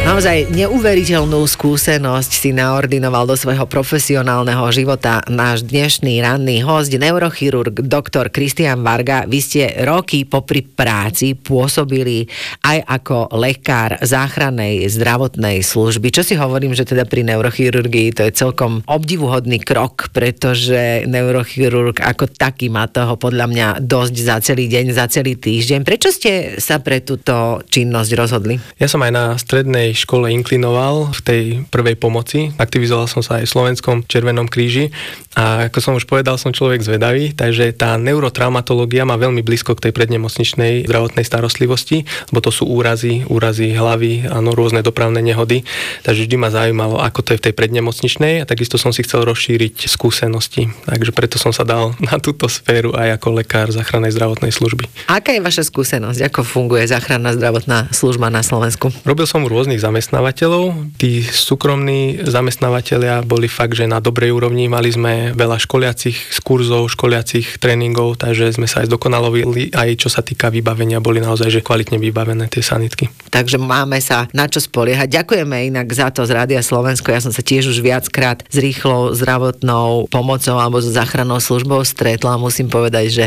Naozaj neuveriteľnú skúsenosť si naordinoval do svojho profesionálneho života náš dnešný ranný hosť, neurochirurg doktor Kristián Varga. Vy ste roky popri práci pôsobili aj ako lekár záchrannej zdravotnej služby. Čo si hovorím, že teda pri neurochirurgii to je celkom obdivuhodný krok, pretože neurochirurg ako taký má toho podľa mňa dosť za celý deň, za celý týždeň. Prečo ste sa pre túto činnosť rozhodli? Ja som aj na strednej škole inklinoval v tej prvej pomoci. Aktivizoval som sa aj v Slovenskom Červenom kríži a ako som už povedal, som človek zvedavý, takže tá neurotraumatológia má veľmi blízko k tej prednemocničnej zdravotnej starostlivosti, lebo to sú úrazy hlavy, áno, rôzne dopravné nehody. Takže vždy ma zaujímalo, ako to je v tej prednemocničnej a takisto som si chcel rozšíriť skúsenosti. Takže preto som sa dal na túto sféru aj ako lekár záchrannej zdravotnej služby. Aká je vaša skúsenosť? Ako funguje záchranná zdravotná služba na Slovensku? Robil som u rôznych zamestnávateľov. Tí súkromní zamestnávateľia boli fakt, že na dobrej úrovni. Mali sme veľa školiacich kurzov, školiacich tréningov, takže sme sa aj zdokonalovili, aj čo sa týka vybavenia, boli naozaj že kvalitne vybavené tie sanitky. Takže máme sa na čo spoliehať. Ďakujeme inak za to z Rádia Slovensko. Ja som sa tiež už viackrát s rýchlou zdravotnou pomocou alebo so záchrannou službou stretla. Musím povedať, že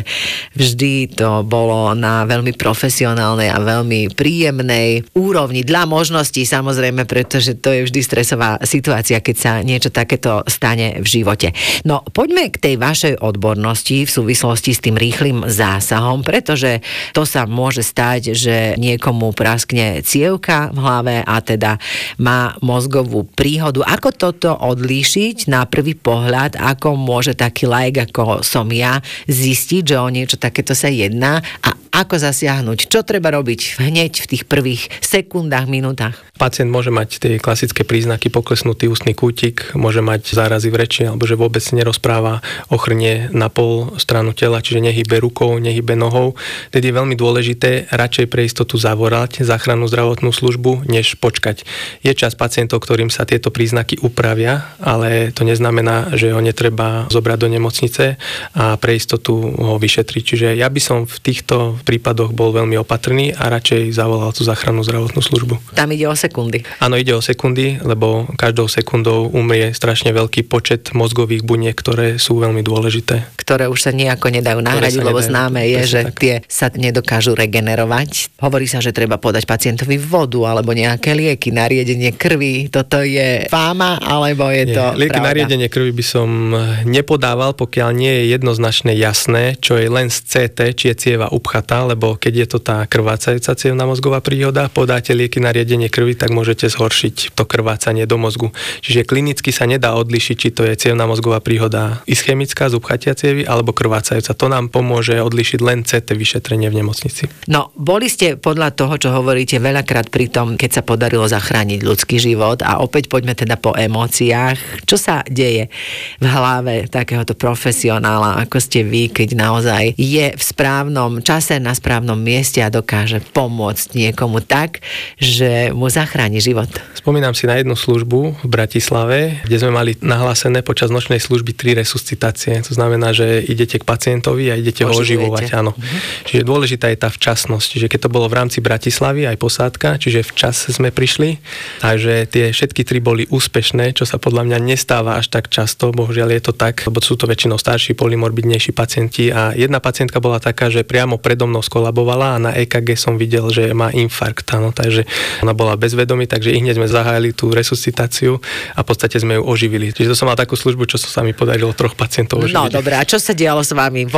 vždy to bolo na veľmi profesionálnej a veľmi príjemnej úrovni dla možností, samozrejme, pretože to je vždy stresová situácia, keď sa niečo takéto stane v živote. No, poďme k tej vašej odbornosti v súvislosti s tým rýchlym zásahom, pretože to sa môže stať, že niekomu praskne cievka v hlave a teda má mozgovú príhodu. Ako toto odlíšiť na prvý pohľad, ako môže taký laik ako som ja zistiť, že o niečo takéto sa jedná a ako zasiahnuť? Čo treba robiť hneď v tých prvých sekundách, minútach? Pacient môže mať tie klasické príznaky, poklesnutý ústny kútik, môže mať zárazy v reči, alebo že vôbec nerozpráva, ochrnie na pol stranu tela, čiže nehybe rukou, nehybe nohou. Tedy je veľmi dôležité radšej pre istotu zavolať záchrannú zdravotnú službu, než počkať. Je čas pacientov, ktorým sa tieto príznaky upravia, ale to neznamená, že ho netreba zobrať do nemocnice a pre istotu ho vyšetriť. Čiže ja by som v týchto prípadoch bol veľmi opatrný a radšej zavolal tú záchrannú zdravotnú službu. Tam ide o sekundy. Áno, ide o sekundy, lebo každou sekundou umrie strašne veľký počet mozgových buniek, ktoré sú veľmi dôležité. Ktoré už sa nejako nedajú nahradiť, lebo známe je, že tie sa nedokážu regenerovať. Hovorí sa, že treba podať pacientovi vodu alebo nejaké lieky, nariedenie krvi. Toto je fáma, alebo je to lieky, pravda? nariedenie krvi by som nepodával, pokiaľ nie je jednoznačne jasné, čo je len z CT, či je cieva upchatá, lebo keď je to tá krvácajúca cievna mozgová príhoda, podáte lieky nariedenie krvi, tak môžete zhoršiť to krvácanie do mozgu. Čiže klinicky sa nedá odlišiť, či to je cievna mozgová príhoda ischemická z upchatia cievy alebo krvácajúca. To nám pomôže odlišiť len CT vyšetrenie v nemocnici. No, boli ste podľa toho, čo hovoríte, veľakrát pri tom, keď sa podarilo zachrániť ľudský život a opäť poďme teda po emóciách. Čo sa deje v hlave takéhoto profesionála, ako ste vy, keď naozaj je v správnom čase, na správnom mieste a dokáže pomôcť niekomu tak, že mu zachráni život? Spomínam si na jednu službu v Bratislave, kde sme mali nahlásené počas nočnej služby 3 resuscitácie. To znamená, že idete k pacientovi a idete ho oživovať. Áno. Čiže dôležitá je tá včasnosť. Čiže keď to bolo v rámci Bratislavy, aj posádka, čiže včas sme prišli, takže tie všetky 3 boli úspešné, čo sa podľa mňa nestáva až tak často. Bohužiaľ je to tak, lebo sú to väčšinou starší, polymorbidnejší pacienti a jedna pacientka bola taká, že priamo predo mnou skolabovala a na EKG som videl, že má infarkt. Áno, takže ona bola bezvedomí, takže hneď sme zahájili tú resuscitáciu a v podstate sme ju oživili. Čiže to som mal takú službu, čo sa mi podarilo 3 pacientov oživiť. No dobré, a čo sa dialo s vami?